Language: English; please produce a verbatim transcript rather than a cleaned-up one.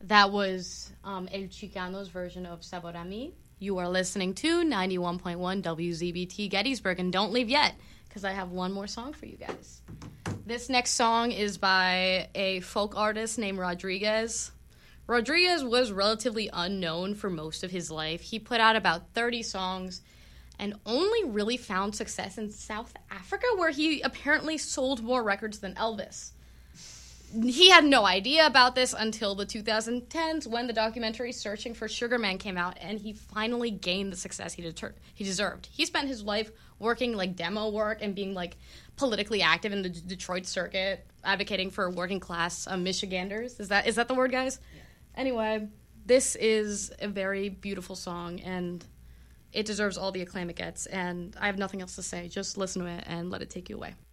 That was um, El Chicano's version of Sabor a Mi. You are listening to ninety-one point one W Z B T Gettysburg, and don't leave yet, because I have one more song for you guys. This next song is by a folk artist named Rodriguez. Rodriguez was relatively unknown for most of his life. He put out about thirty songs and only really found success in South Africa, where he apparently sold more records than Elvis. He had no idea about this until the two thousand tens when the documentary Searching for Sugar Man came out, and he finally gained the success he, deter- he deserved. He spent his life working, like, demo work and being, like, politically active in the D- Detroit circuit, advocating for working-class uh, Michiganders. Is that is that the word, guys? Yeah. Anyway, this is a very beautiful song, and it deserves all the acclaim it gets, and I have nothing else to say. Just listen to it and let it take you away.